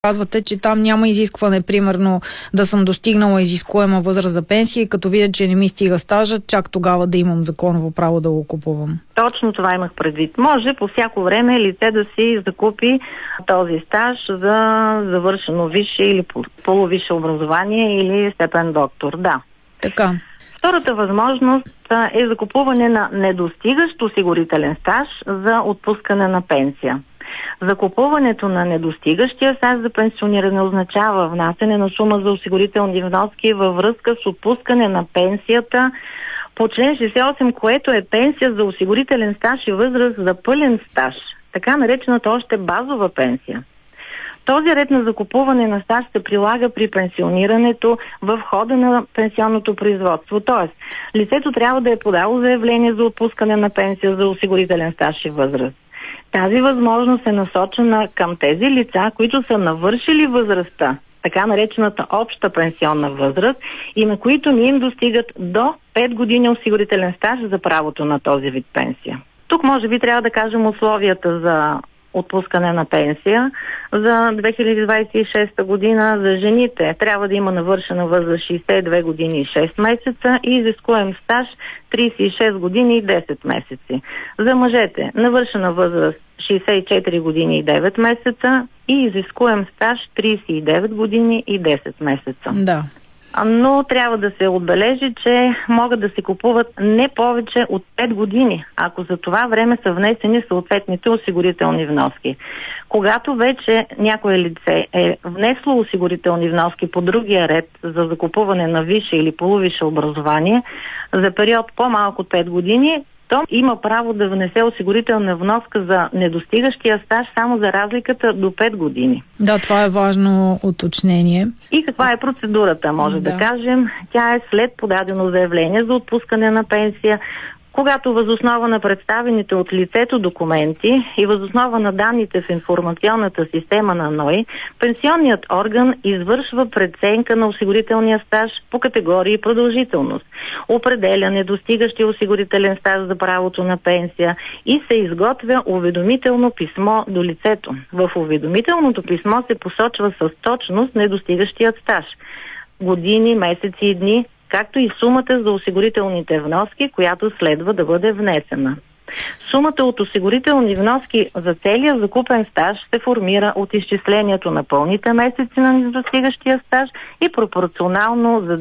Казвате, че там няма изискване, примерно, да съм достигнала изискуема възраст за пенсия и като видя, че не ми стига стажът, чак тогава да имам законово право да го купувам. Точно това имах предвид. Може по всяко време лице да си закупи този стаж за завършено висше или полувисше образование или степен доктор. Да. Така. Втората възможност е закупуване на недостигащ осигурителен стаж за отпускане на пенсия. Закупуването на недостигащия стаж за пенсиониране означава внасяне на сума за осигурителни вноски във връзка с отпускане на пенсията по член 68, което е пенсия за осигурителен стаж и възраст за пълен стаж, така наречената още базова пенсия. Този ред на закупуване на стаж се прилага при пенсионирането в хода на пенсионното производство. Тоест, лицето трябва да е подало заявление за отпускане на пенсия за осигурителен стаж и възраст. Тази възможност е насочена към тези лица, които са навършили възрастта, така наречената обща пенсионна възраст, и на които не им достигат до 5 години осигурителен стаж за правото на този вид пенсия. Тук може би трябва да кажем условията за отпускане на пенсия за 2026 година. За жените трябва да има навършена възраст 62 години и 6 месеца и изискуем стаж 36 години и 10 месеци. За мъжете навършена възраст 64 години и 9 месеца и изискуем стаж 39 години и 10 месеца. Да. Но трябва да се отбележи, че могат да се купуват не повече от 5 години, ако за това време са внесени съответните осигурителни вноски. Когато вече някое лице е внесло осигурителни вноски по другия ред за закупуване на висше или полувисше образование за период по-малко от 5 години, то има право да внесе осигурителна вноска за недостигащия стаж само за разликата до 5 години. Да, това е важно уточнение. И каква е процедурата, може да кажем? Тя е след подадено заявление за отпускане на пенсия, когато възоснова на представените от лицето документи и възоснова на данните в информационната система на НОИ, пенсионният орган извършва преценка на осигурителния стаж по категории и продължителност, определя недостигащия осигурителен стаж за правото на пенсия и се изготвя уведомително писмо до лицето. В уведомителното писмо се посочва с точност недостигащият стаж, години, месеци и дни, както и сумата за осигурителните вноски, която следва да бъде внесена. Сумата от осигурителни вноски за целия закупен стаж се формира от изчислението на пълните месеци на недостигащия стаж и пропорционално за